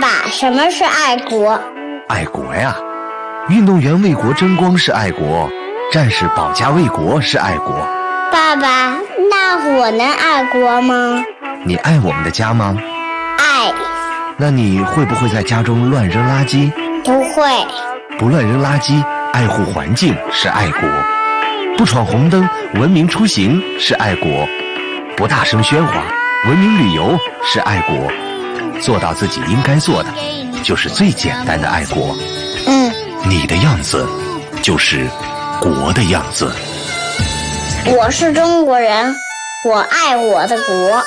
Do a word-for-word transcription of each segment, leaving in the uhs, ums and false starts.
爸，什么是爱国？ 爱国呀，运动员为国争光是爱国，战士保家卫国是爱国。 爸爸，那我能爱国吗？ 你爱我们的家吗？ 爱。 那你会不会在家中乱扔垃圾？ 不会。 不乱扔垃圾，爱护环境是爱国。不闯红灯，文明出行是爱国。不大声喧哗，文明旅游是爱国。做到自己应该做的，就是最简单的爱国。 嗯， 你的样子就是国的样子。 我是中国人，我爱我的国。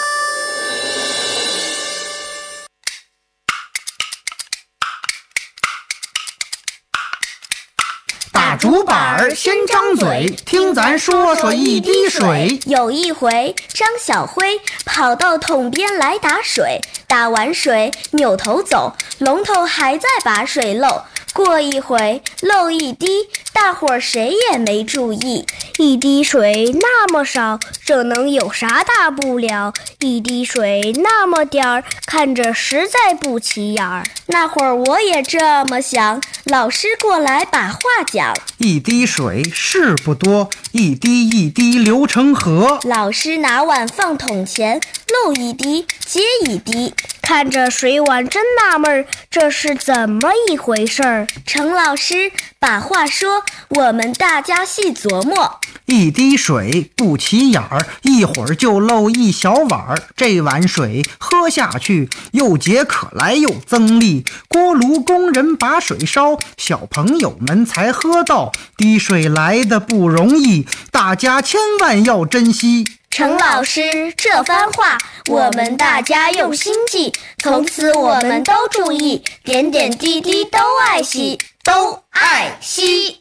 打竹板儿先张嘴，听咱说说一滴水。 有一回，张小辉跑到桶边来打水，打完水扭头走，龙头还在把水漏。过一会漏一滴，大伙儿谁也没注意。 一滴水那么少，这能有啥大不了？一滴水那么点儿，看着实在不起眼儿。 那会儿我也这么想，老师过来把话讲。 一滴水是不多，一滴一滴流成河。 老师拿碗放桶前，漏一滴接一滴。 看着水碗真纳闷儿，这是怎么一回事儿？ 程老师把话说，我们大家细琢磨。 一滴水不起眼儿，一会儿就漏一小碗儿。这碗水喝下去，又解渴来又增力。锅炉工人把水烧，小朋友们才喝到。滴水来的不容易，大家千万要珍惜。 程老师这番话，我们大家用心记，从此我们都注意，点点滴滴都爱惜，都爱惜。